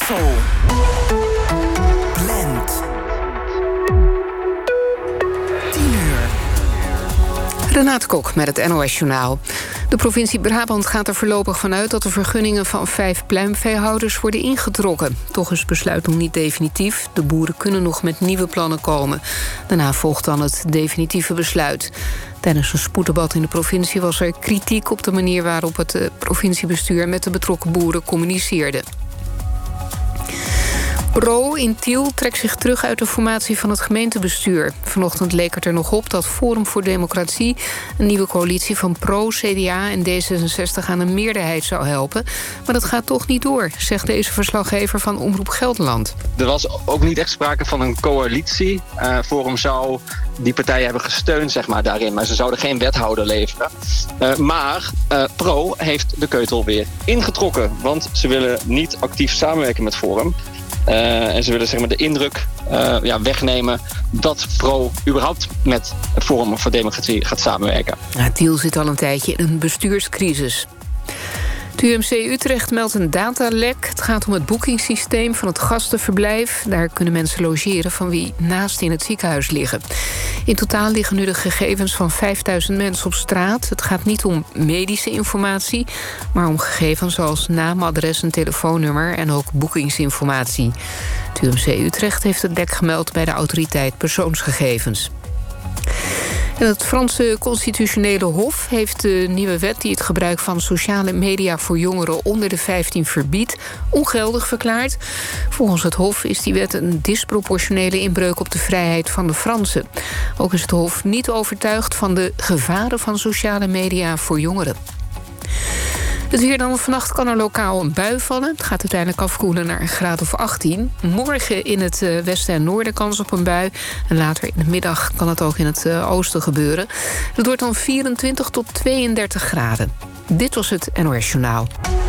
Brussel. Blend. 10 uur. Renate Kok met het NOS-journaal. De provincie Brabant gaat er voorlopig vanuit dat de vergunningen van 5 pluimveehouders worden ingetrokken. Toch is het besluit nog niet definitief. De boeren kunnen nog met nieuwe plannen komen. Daarna volgt dan het definitieve besluit. Tijdens een spoeddebat in de provincie was er kritiek op de manier waarop het provinciebestuur met de betrokken boeren communiceerde. PRO in Tiel trekt zich terug uit de formatie van het gemeentebestuur. Vanochtend leek het er nog op dat Forum voor Democratie, een nieuwe coalitie van PRO, CDA en D66 aan een meerderheid zou helpen. Maar dat gaat toch niet door, zegt deze verslaggever van Omroep Gelderland. Er was ook niet echt sprake van een coalitie. Forum zou die partijen hebben gesteund, zeg maar, daarin. Maar ze zouden geen wethouder leveren. Maar PRO heeft de keutel weer ingetrokken. Want ze willen niet actief samenwerken met Forum. En ze willen, zeg maar, de indruk wegnemen dat PRO überhaupt met het Forum voor Democratie gaat samenwerken. Tiel zit al een tijdje in een bestuurscrisis. Het UMC Utrecht meldt een datalek. Het gaat om het boekingssysteem van het gastenverblijf. Daar kunnen mensen logeren van wie naast in het ziekenhuis liggen. In totaal liggen nu de gegevens van 5000 mensen op straat. Het gaat niet om medische informatie, maar om gegevens zoals naam, adres en telefoonnummer en ook boekingsinformatie. Het UMC Utrecht heeft het lek gemeld bij de autoriteit persoonsgegevens. En het Franse Constitutionele Hof heeft de nieuwe wet die het gebruik van sociale media voor jongeren onder de 15 verbiedt, ongeldig verklaard. Volgens het Hof is die wet een disproportionele inbreuk op de vrijheid van de Fransen. Ook is het Hof niet overtuigd van de gevaren van sociale media voor jongeren. Het weer dan. Vannacht kan er lokaal een bui vallen. Het gaat uiteindelijk afkoelen naar een graad of 18. Morgen in het westen en noorden kans op een bui. En later in de middag kan het ook in het oosten gebeuren. Het wordt dan 24 tot 32 graden. Dit was het NOS Journaal.